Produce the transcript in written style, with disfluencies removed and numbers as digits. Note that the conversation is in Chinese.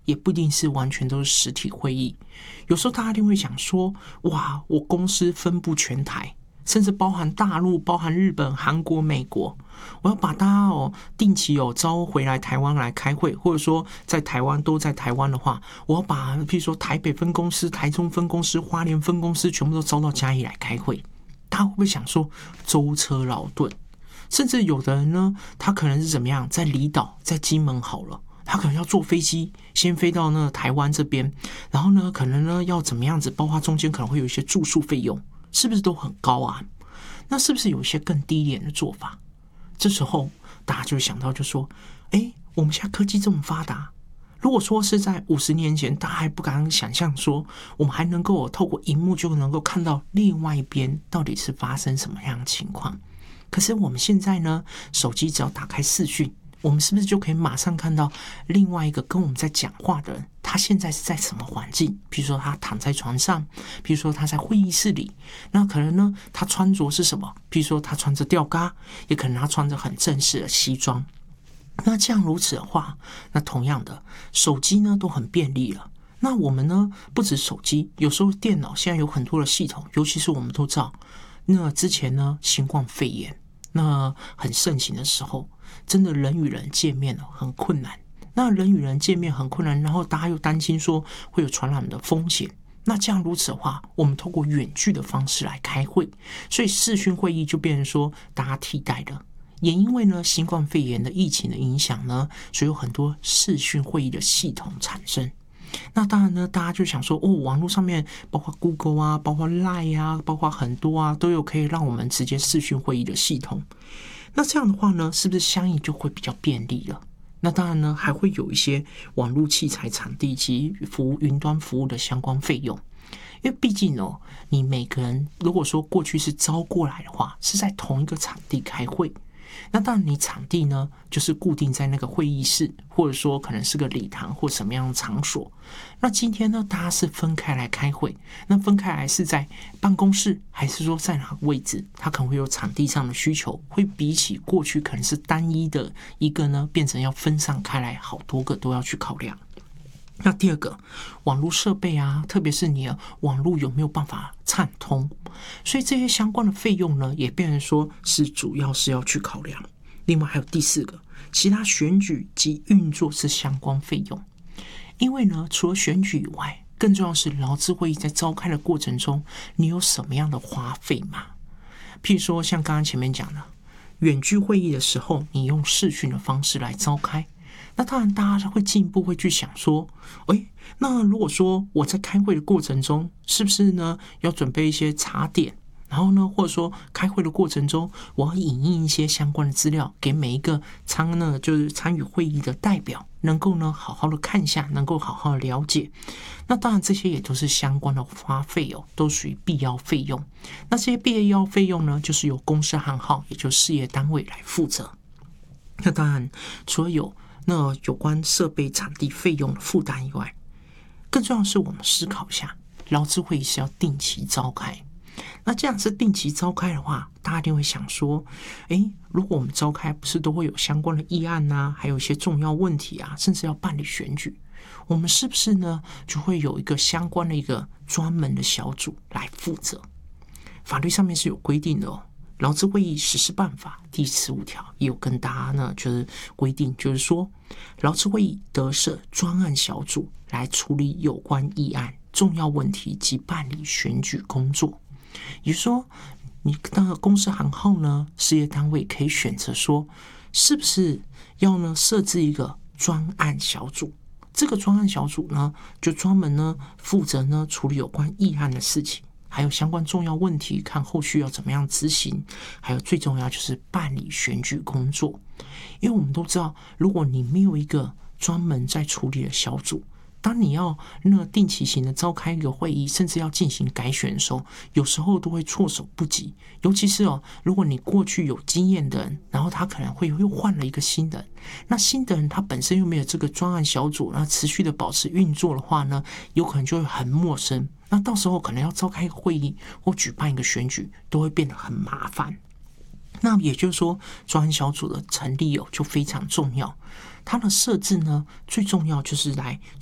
也不一定是完全都是实体会议。有时候大家一定会想说，哇，我公司分布全台，甚至包含大陆、包含日本、韩国、美国，我要把大家定期招回来台湾来开会，或者说在台湾都在台湾的话，我要把譬如说台北分公司、台中分公司、花莲分公司全部都招到嘉义来开会。大家会不会想说舟车劳顿？甚至有的人呢，他可能是怎么样，在离岛，在金门好了，他可能要坐飞机先飞到那台湾这边，然后呢可能呢要怎么样子，包括中间可能会有一些住宿费用，是不是都很高啊？那是不是有一些更低廉的做法？这时候大家就想到就说，我们现在科技这么发达，如果说是在50年前，大家还不敢想象说我们还能够透过荧幕就能够看到另外一边到底是发生什么样的情况。可是我们现在呢，手机只要打开视讯，我们是不是就可以马上看到另外一个跟我们在讲话的人，他现在是在什么环境？比如说他躺在床上，比如说他在会议室里，那可能呢他穿着是什么？比如说他穿着吊嘎，也可能他穿着很正式的西装。那这样如此的话，那同样的手机呢都很便利了。那我们呢不止手机，有时候电脑现在有很多的系统，尤其是我们都知道，那之前呢新冠肺炎那很盛行的时候，真的人与人见面很困难。那人与人见面很困难，然后大家又担心说会有传染的风险。那这样如此的话，我们透过远距的方式来开会，所以视讯会议就变成说大家替代的。也因为呢新冠肺炎的疫情的影响呢，所以有很多视讯会议的系统产生。那当然呢，大家就想说，网络上面包括 Google 啊，包括 Line 啊，包括很多啊，都有可以让我们直接视讯会议的系统。那这样的话呢，是不是相应就会比较便利了？那当然呢，还会有一些网络器材、场地及云端服务的相关费用。因为毕竟你每个人如果说过去是招过来的话，是在同一个场地开会。那当然你场地呢就是固定在那个会议室，或者说可能是个礼堂或什么样的场所。那今天呢大家是分开来开会，那分开来是在办公室还是说在哪个位置，它可能会有场地上的需求，会比起过去可能是单一的一个呢变成要分散开来，好多个都要去考量。那第二个，网络设备啊，特别是你的网络有没有办法畅通，所以这些相关的费用呢，也变成说是主要是要去考量。另外还有第4个，其他选举及运作是相关费用。因为呢，除了选举以外，更重要是劳资会议在召开的过程中，你有什么样的花费吗？譬如说像刚刚前面讲的，远距会议的时候，你用视讯的方式来召开。那当然大家会进一步会去想说，那如果说我在开会的过程中，是不是呢要准备一些茶点，然后呢或者说开会的过程中，我要引印一些相关的资料给每一个就是参与会议的代表，能够呢好好的看一下，能够好好的了解。那当然这些也都是相关的花费都属于必要费用。那这些必要费用呢，就是由公司行号，也就是事业单位来负责。那当然除了有关设备场地费用的负担以外，更重要的是我们思考一下，劳资会议是要定期召开。那这样是定期召开的话，大家一定会想说，如果我们召开不是都会有相关的议案啊，还有一些重要问题啊，甚至要办理选举，我们是不是呢就会有一个相关的一个专门的小组来负责？法律上面是有规定的劳资会议实施办法第15条也有跟大家呢就是规定，就是说劳资会议得设专案小组来处理有关议案、重要问题及办理选举工作。也就是说，你的公司行号呢，事业单位可以选择说，是不是要呢设置一个专案小组？这个专案小组呢，就专门呢负责呢处理有关议案的事情，还有相关重要问题，看后续要怎么样执行，还有最重要就是办理选举工作。因为我们都知道，如果你没有一个专门在处理的小组，当你要定期型的召开一个会议，甚至要进行改选的时候，有时候都会措手不及。尤其是如果你过去有经验的人，然后他可能会又换了一个新的人，那新的人他本身又没有这个专案小组，那持续的保持运作的话呢，有可能就会很陌生。那到时候可能要召开一个会议或举办一个选举，都会变得很麻烦。那也就是说，专案小组的成立就非常重要。它的设置呢，最重要就是来